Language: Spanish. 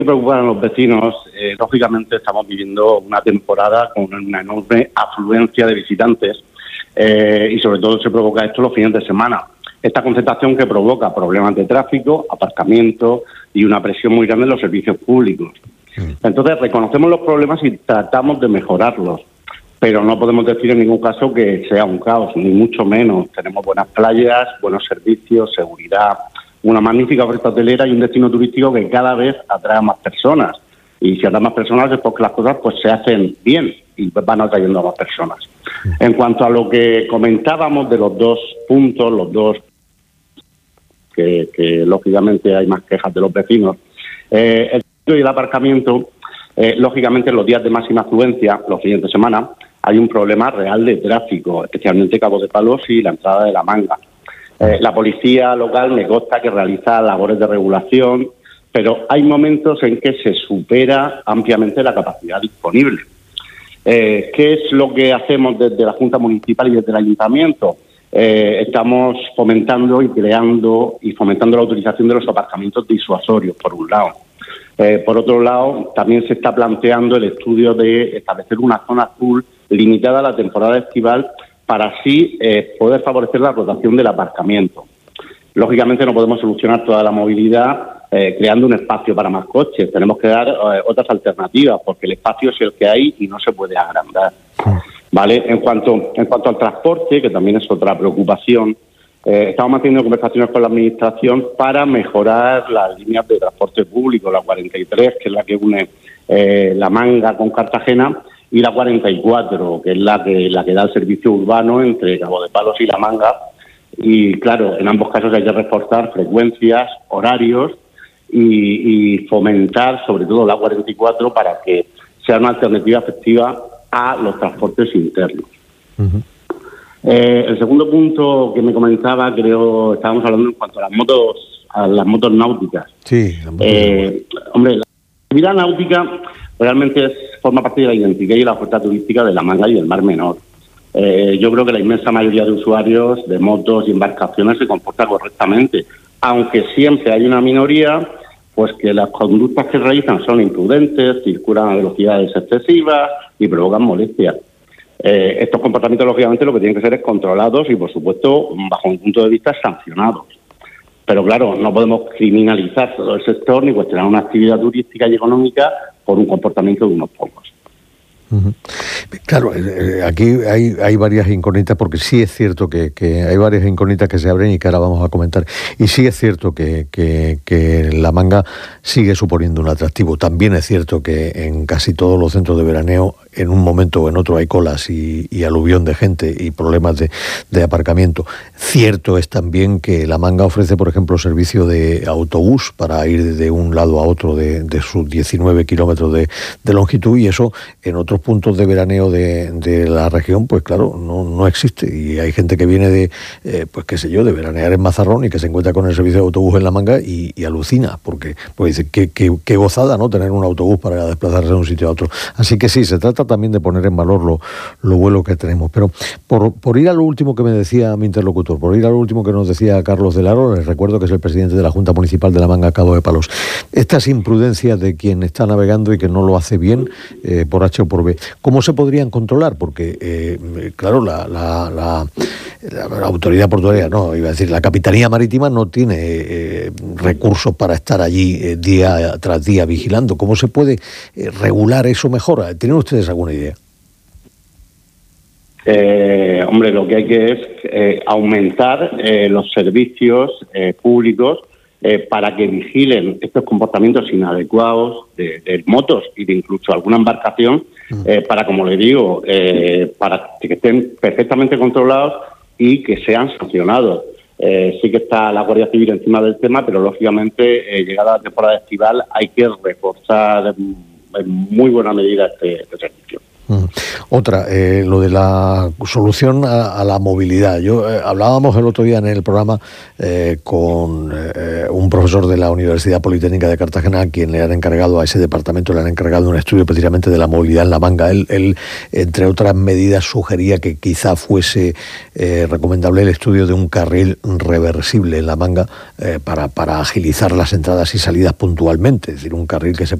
preocupan a los vecinos, lógicamente estamos viviendo una temporada con una enorme afluencia de visitantes y sobre todo se provoca esto los fines de semana. Esta concentración que provoca problemas de tráfico, aparcamiento y una presión muy grande en los servicios públicos. Entonces reconocemos los problemas y tratamos de mejorarlos, pero no podemos decir en ningún caso que sea un caos, ni mucho menos. Tenemos buenas playas, buenos servicios, seguridad, una magnífica oferta hotelera y un destino turístico que cada vez atrae a más personas. Y si atrae más personas es porque las cosas pues se hacen bien y van atrayendo a más personas. En cuanto a lo que comentábamos de los dos puntos, los dos que lógicamente hay más quejas de los vecinos, el y el aparcamiento, lógicamente en los días de máxima afluencia, los fines de semana, hay un problema real de tráfico, especialmente Cabo de Palos y la entrada de La Manga. La policía local me consta que realiza labores de regulación, pero hay momentos en que se supera ampliamente la capacidad disponible. ¿Qué es lo que hacemos desde la Junta Municipal y desde el Ayuntamiento? Estamos fomentando y creando y fomentando la utilización de los aparcamientos disuasorios, por un lado. Por otro lado, también se está planteando el estudio de establecer una zona azul limitada a la temporada estival para así poder favorecer la rotación del aparcamiento. Lógicamente no podemos solucionar toda la movilidad creando un espacio para más coches. Tenemos que dar otras alternativas porque el espacio es el que hay y no se puede agrandar. ¿Vale? En cuanto al transporte, que también es otra preocupación, estamos manteniendo conversaciones con la Administración para mejorar las líneas de transporte público, la 43, que es la que une La Manga con Cartagena, y la 44, que es la que da el servicio urbano entre Cabo de Palos y La Manga. Y claro, en ambos casos hay que reforzar frecuencias, horarios y fomentar sobre todo la 44 para que sea una alternativa efectiva a los transportes internos. El segundo punto que me comentaba, estábamos hablando en cuanto a las motos náuticas. Sí, hombre, la actividad náutica realmente forma parte de la identidad y la oferta turística de La Manga y del Mar Menor. Yo creo que la inmensa mayoría de usuarios de motos y embarcaciones se comporta correctamente, aunque siempre hay una minoría pues que las conductas que realizan son imprudentes, circulan a velocidades excesivas y provocan molestias. Estos comportamientos, lógicamente, lo que tienen que ser es controlados y, por supuesto, bajo un punto de vista, sancionados. Pero, claro, no podemos criminalizar todo el sector ni cuestionar una actividad turística y económica por un comportamiento de unos pocos. Claro, aquí hay varias incógnitas, porque sí es cierto que hay varias incógnitas que se abren y que ahora vamos a comentar. Y sí es cierto que La Manga sigue suponiendo un atractivo. También es cierto que en casi todos los centros de veraneo, en un momento o en otro, hay colas y aluvión de gente y problemas de aparcamiento. Cierto es también que La Manga ofrece, por ejemplo, servicio de autobús para ir de un lado a otro de sus 19 kilómetros de longitud, y eso en otros puntos de veraneo de la región, pues claro, no existe. Y hay gente que viene de veranear en Mazarrón y que se encuentra con el servicio de autobús en La Manga y alucina, porque dice, qué gozada, ¿no?, tener un autobús para desplazarse de un sitio a otro. Así que sí, se trata también de poner en valor lo bueno que tenemos. Pero por ir a lo último que me decía mi interlocutor, por ir a lo último que nos decía Carlos del Aro, les recuerdo que es el presidente de la Junta Municipal de La Manga, Cabo de Palos. Estas imprudencias de quien está navegando y que no lo hace bien, por H o por B, ¿cómo se podrían controlar? Porque, claro, la autoridad portuaria, la Capitanía Marítima no tiene recursos para estar allí día tras día vigilando. ¿Cómo se puede regular eso mejor? ¿Tienen ustedes alguna idea? Lo que hay que es aumentar los servicios públicos para que vigilen estos comportamientos inadecuados de motos y de incluso alguna embarcación, para, como le digo, para que estén perfectamente controlados y que sean sancionados. Sí que está la Guardia Civil encima del tema, pero lógicamente, llegada la temporada estival, hay que reforzar en muy buena medida este servicio. Otra, lo de la solución a la movilidad. Hablábamos el otro día en el programa con un profesor de la Universidad Politécnica de Cartagena, a quien le han encargado, a ese departamento le han encargado un estudio precisamente de la movilidad en La Manga. Él entre otras medidas, sugería que quizá fuese recomendable el estudio de un carril reversible en La Manga para agilizar las entradas y salidas puntualmente, es decir, un carril que se